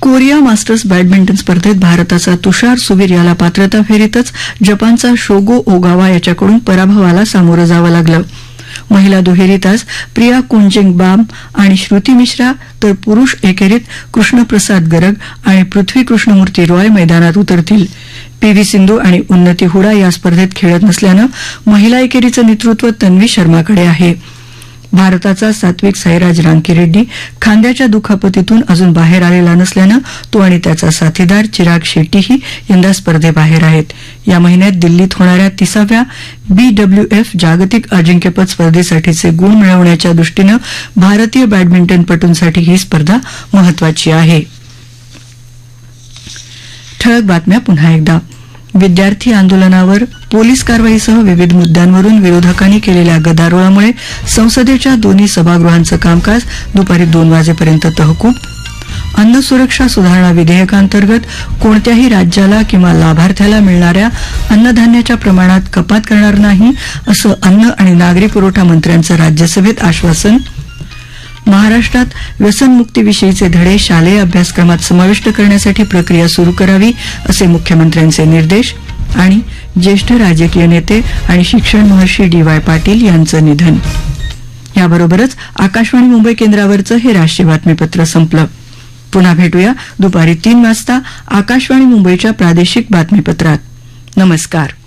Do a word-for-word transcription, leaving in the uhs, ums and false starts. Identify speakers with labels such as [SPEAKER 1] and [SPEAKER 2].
[SPEAKER 1] Korea masters badminton स्पर्धेत भारताचा तुषार सुवीर याला पात्रता फेरीतच जपानचा शोगो ओगावा याच्याकडून पराभवाला सामोरं जावं लागलं. महिला दुहेरीत आज प्रिया कुंजेंग बाम आणि श्रुती मिश्रा तर पुरुष एकेरीत कृष्णप्रसाद गरग आणि पृथ्वी कृष्णमूर्ती रॉय मैदानात उतरतील. पी व्ही सिंधू आणि उन्नती हुडा या स्पर्धेत खेळत नसल्यानं महिला एकेरीचं नेतृत्व तन्वी शर्माकडे आहे. भारताचा सात्विक साईराज रांकीरेड्डी खांद्याच्या दुखापतीतून अजून बाहेर आलेला नसल्यानं तो आणि त्याचा साथीदार चिराग शेट्टीही यंदा स्पर्धेबाहेर आहेत. या महिन्यात दिल्लीत होणाऱ्या तिसाव्या बी डब्ल्यू एफ जागतिक अजिंक्यपद स्पर्धेसाठीचे गुण मिळवण्याच्या दृष्टीनं भारतीय बॅडमिंटनपटूंसाठी ही स्पर्धा महत्वाची आहे. ठळक बातम्या पुन्हा एकदा. विद्यार्थी आंदोलनावर पोलीस कारवाईसह विविध मुद्द्यांवरून विरोधकांनी केलेल्या गदारोळामुळे संसदेच्या दोन्ही सभागृहांचं कामकाज दुपारी दोन वाजेपर्यंत तहकूब. अन्न सुरक्षा सुधारणा विधेयकांतर्गत कोणत्याही राज्याला किंवा लाभार्थ्याला मिळणाऱ्या अन्नधान्याच्या प्रमाणात कपात करणार नाही असं अन्न आणि नागरी पुरवठा मंत्र्यांचं राज्यसभेत आश्वासन. महाराष्ट्रात व्यसनमुक्तीविषयीचे धडे शालेय अभ्यासक्रमात समाविष्ट करण्यासाठी प्रक्रिया सुरू करावी असे मुख्यमंत्र्यांचे निर्देश. आणि ज्येष्ठ राजकीय नेते आणि शिक्षण महर्षी डी वाय पाटील यांचं निधन. याबरोबरच आकाशवाणी मुंबई केंद्रावरचं हे राष्ट्रीय बातमीपत्र संपलं. पुन्हा भेटूया दुपारी तीन वाजता आकाशवाणी मुंबईच्या प्रादेशिक बातमीपत्रात. नमस्कार.